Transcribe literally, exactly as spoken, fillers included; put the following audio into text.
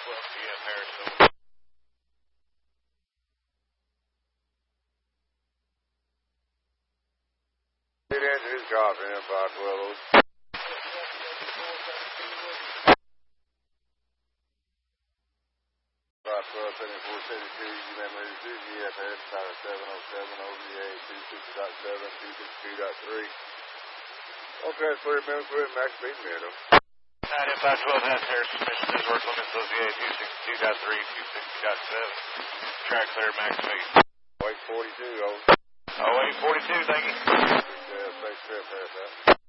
twelve G F Harrisville. Lead engine is copying in five twelve. five twelve seventy-four seventy-two, you memory two G F Harris, tower seven oh seven, O V A two sixty point seven, two sixty-two point three. All transport minutes with max speed middle. nine M five twelve has Harris submission is work limits O V A two sixty-two point three, two sixty point seven. Track clear max speed. oh eight forty-two, over. oh eight forty-two, thank you. Yeah, safe trip, Harris.